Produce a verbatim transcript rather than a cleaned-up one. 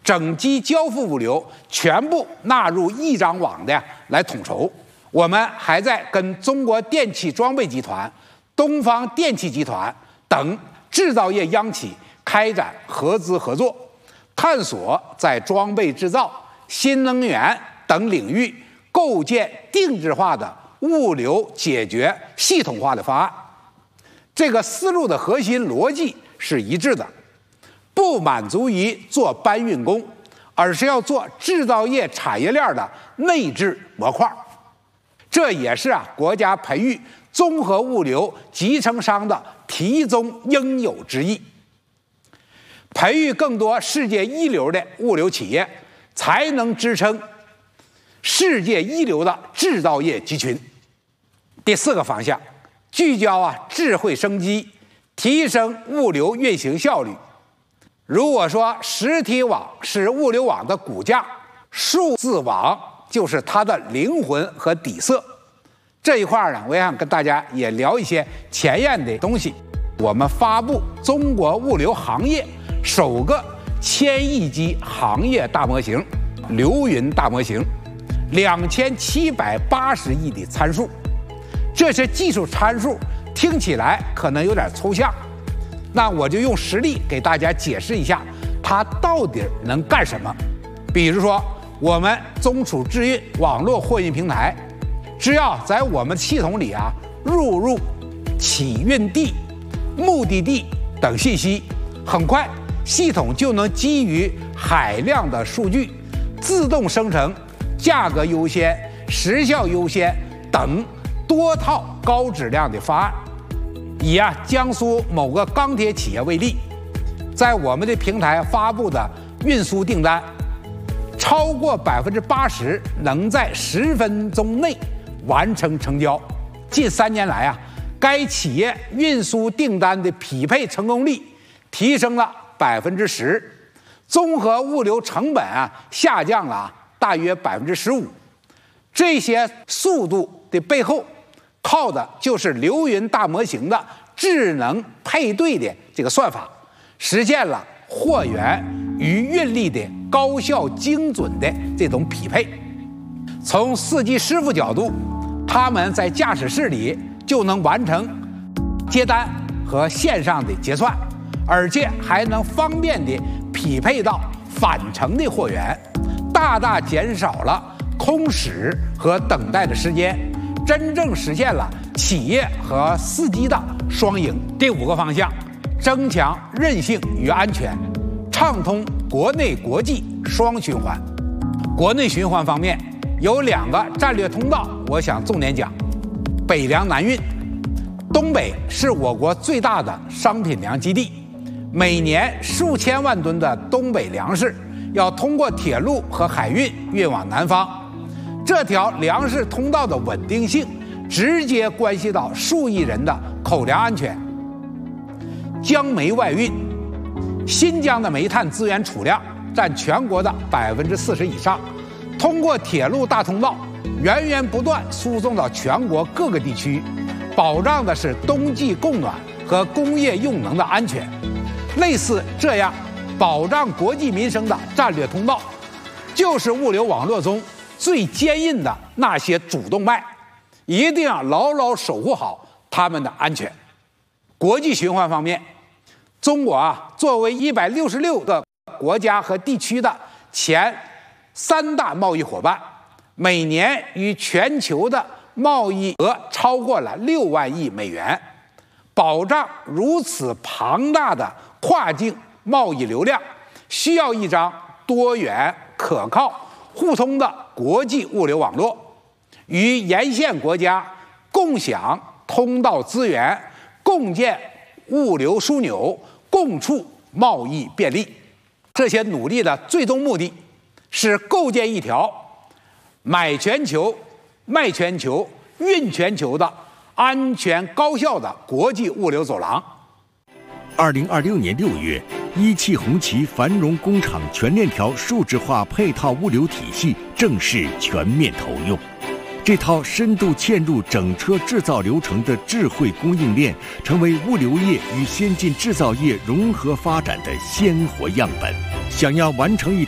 整机交付物流全部纳入一张网的来统筹。我们还在跟中国电气装备集团、东方电气集团等制造业央企开展合资合作，探索在装备制造、新能源等领域构建定制化的物流解决系统化的方案。这个思路的核心逻辑是一致的，不满足于做搬运工，而是要做制造业产业链的内置模块。这也是啊国家培育综合物流集成商的题中应有之义。培育更多世界一流的物流企业，才能支撑世界一流的制造业集群。第四个方向，聚焦啊智慧生机，提升物流运行效率。如果说实体网是物流网的骨架，数字网就是它的灵魂和底色。这一块呢，我也想跟大家也聊一些前沿的东西。我们发布中国物流行业首个千亿级行业大模型——流云大模型，两千七百八十亿的参数。这些技术参数听起来可能有点抽象，那我就用实例给大家解释一下，它到底能干什么。比如说，我们中储智运网络货运平台，只要在我们系统里啊录入起运地、目的地等信息，很快系统就能基于海量的数据，自动生成价格优先、时效优先等多套高质量的方案。以啊江苏某个钢铁企业为例，在我们的平台发布的运输订单，超过百分之八十能在十分钟内完成成交。近三年来啊，该企业运输订单的匹配成功率提升了百分之十，综合物流成本啊下降了啊大约百分之十五。这些速度的背后，靠的就是流云大模型的智能配对的这个算法，实现了货源与运力的高效精准的这种匹配。从司机师傅角度，他们在驾驶室里就能完成接单和线上的结算，而且还能方便地匹配到返程的货源，大大减少了空驶和等待的时间，真正实现了企业和司机的双赢。第五个方向，增强韧性与安全，畅通国内国际双循环。国内循环方面有两个战略通道，我想重点讲：北粮南运。东北是我国最大的商品粮基地，每年数千万吨的东北粮食要通过铁路和海运运往南方。这条粮食通道的稳定性直接关系到数亿人的口粮安全。江煤外运，新疆的煤炭资源储量占全国的百分之四十以上，通过铁路大通道源源不断输送到全国各个地区，保障的是冬季供暖和工业用能的安全。类似这样保障国计民生的战略通道，就是物流网络中最坚硬的那些主动脉，一定要牢牢守护好他们的安全。国际循环方面，中国啊作为一百六十六个国家和地区的前三大贸易伙伴，每年与全球的贸易额超过了六万亿美元。保障如此庞大的跨境贸易流量，需要一张多元、可靠、互通的国际物流网络，与沿线国家共享通道资源，共建物流枢纽，共促贸易便利。这些努力的最终目的是构建一条买全球、卖全球、运全球的安全高效的国际物流走廊。 二零二六年六月，一汽红旗繁荣工厂全链条数字化配套物流体系正式全面投用。这套深度嵌入整车制造流程的智慧供应链，成为物流业与先进制造业融合发展的鲜活样本。想要完成一